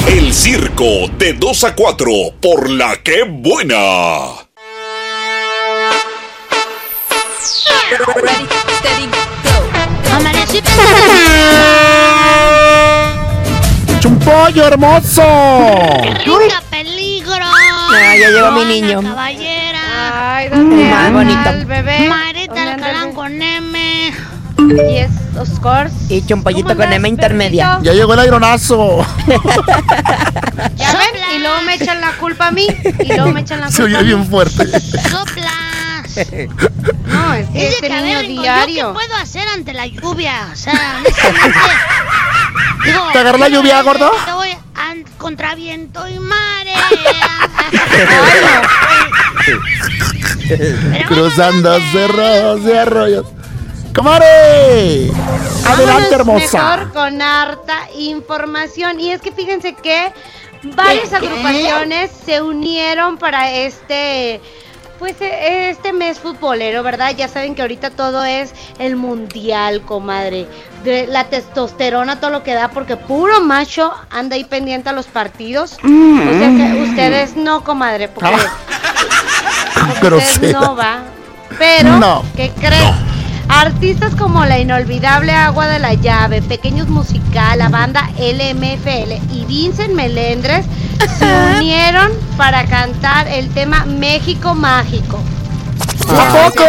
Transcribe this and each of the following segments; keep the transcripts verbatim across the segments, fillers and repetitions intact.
El circo de dos a cuatro por La Que Buena. Ready, steady, go. Amanecí ¡Es un pollo hermoso! rica peligro. Ah, ya llegó mi niño. Caballera. Ay, ¿dónde Más anda bonito. el bebé? Marita ¿Dónde anda el Alcalán bebé? con M. Yes, of course. Y chompollito ¿Cómo con andas, M intermedia. perrito? Ya llegó el aironazo. ¿Ya ven? Y luego me echan la culpa a mí. Y luego me echan la Se culpa oye a mí. bien fuerte. Soplas. No, es que Dice este que, a niño ver, Ringo, ¿yo diario. qué puedo hacer ante la lluvia? O sea, honestamente. Digo, ¿Te agarró la yo lluvia, gordo? Te voy a contra viento y marea. Pero Cruzando bueno, cerros y arroyos. ¡Comadre! Adelante, Vámonos hermosa. Mejor con harta información. Y es que fíjense que varias agrupaciones se unieron para este, pues eh, este mes futbolero, ¿verdad? Ya saben que ahorita todo es el mundial, comadre. De la testosterona, todo lo que da, porque puro macho anda ahí pendiente a los partidos. O sea que ustedes no, comadre, porque, porque ustedes Grosera. no va. Pero, No. ¿qué creen? Artistas como la inolvidable Agua de la Llave, Pequeños Musical, la banda L M F L y Vincent Melendres se unieron para cantar el tema México Mágico. ¿A poco?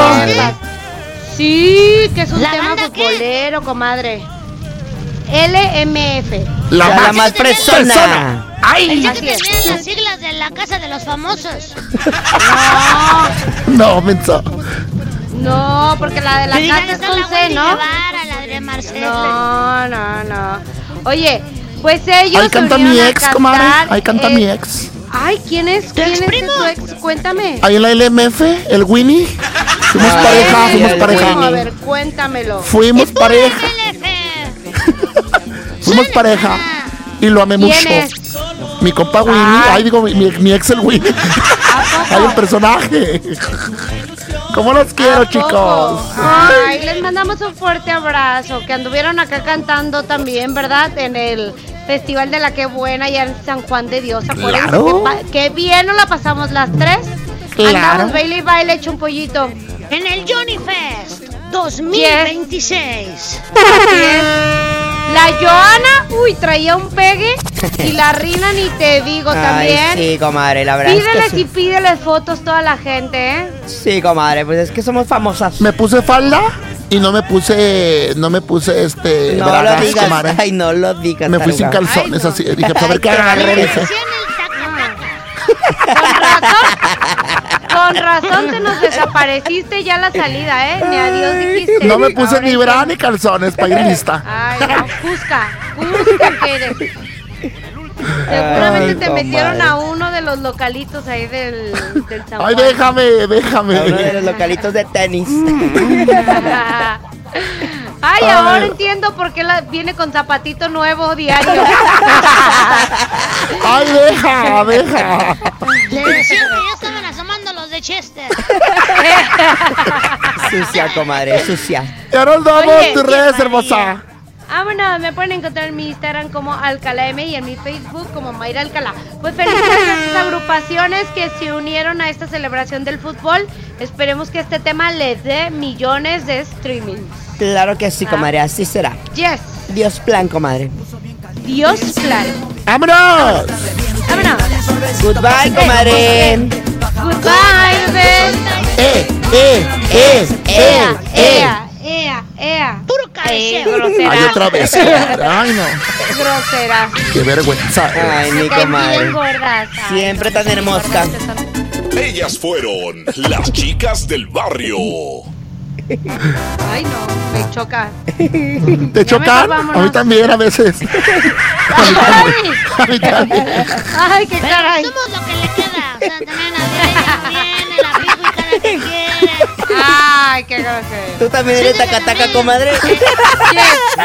Sí, que es un ¿La tema banda qué? futbolero, comadre. L M F. La, Ya la más más fresona. persona. ¡Ay! Pensé Así que es. tenían las siglas de la casa de los famosos. No, menso. No, porque la de la Que digan, casa es está con la C, Wendy ¿no? Guevara, la de Marcelo. No, no, no. Oye, pues ellos Ahí canta se mi unieron a ex, comadre. cantar, Ahí canta eh, mi ex. Ay, ¿quién es? ¿Quién es exprimo? tu ex? Cuéntame. Ahí en la L M F, el Winnie. Fuimos Ay, pareja, el fuimos pareja. No, a ver, cuéntamelo. Fuimos pareja. L F. Fuimos pareja. Y lo amé ¿Quién mucho. es? Mi compa Winnie. Ay. Ay, digo, mi, mi, mi ex el Winnie. ¿A Hay un poco? personaje. ¿Cómo los quiero, ¿A chicos? poco? Ay, les mandamos un fuerte abrazo. Que anduvieron acá cantando también, ¿verdad? En el Festival de la Que Buena, allá en San Juan de Dios. Acuérdense Claro. que, pa- que bien nos la pasamos las tres. Claro. Andamos baile y baile, hecho un pollito. En el Johnny Fest dos mil veintiséis. Así es. La Joana, uy, traía un pegue. Y la Rina ni te digo también. Ay, sí, comadre, la verdad es Pídeles que y sí. pídeles fotos toda la gente, ¿eh? Sí, comadre, pues es que somos famosas. Me puse falda y no me puse, no me puse este No bragas, lo digas, comadre. ay, no lo digas. Me fui sin taruga. calzones, Ay, no. así. Dije, pues a ver qué Ay, agarro, qué dije. Decían el taca, taca. Con razón, con razón te nos desapareciste ya a la salida, ¿eh? Ni adiós dijiste. No me puse Ahora ni bra entiendo. ni calzones para ir lista. Ay, no, Cusca, Cusca que eres. Seguramente Ay, te metieron comadre. a uno de los localitos ahí del, del San Ay, Juan. déjame, A uno de déjame. los localitos de tenis. Ay, Ay. ahora entiendo por qué la, viene con zapatito nuevo diario. Ay, deja, deja. Le decían que ya estaban asomando los de Chester. Sucia, comadre, sucia. Ya nos vamos, Oye, tus qué redes, maravilla. hermosa. Vámonos, me pueden encontrar en mi Instagram como Alcalá M y en mi Facebook como Mayra Alcalá. Pues felicidades a estas agrupaciones que se unieron a esta celebración del fútbol. Esperemos que este tema les dé millones de streamings. Claro que sí, comadre, así será. Yes, Dios plan, comadre. Dios plan. ¡Vámonos! Vámonos. Goodbye, comadre. Goodbye, bebé. ¡Eh, eh, eh, eh, eh! Ea, ea, ea. Puro Eh, cabeceo. grosera. Ay, otra vez. Ay, no. Grosera. Qué vergüenza. Ay, mi Me caen comadre. bien gordas. Ay, Siempre tan hermosa. Ellas fueron las chicas del barrio. Ay, no, me choca. ¿Te chocan? vámonos. A mí también a veces. Ay, A mí también. ay, qué Pero caray. somos lo que le queda. O sea, también Adriana viene, la pico y cada que quiere. Ay, qué grosero. ¿Tú también eres tacataca, comadre? Yes.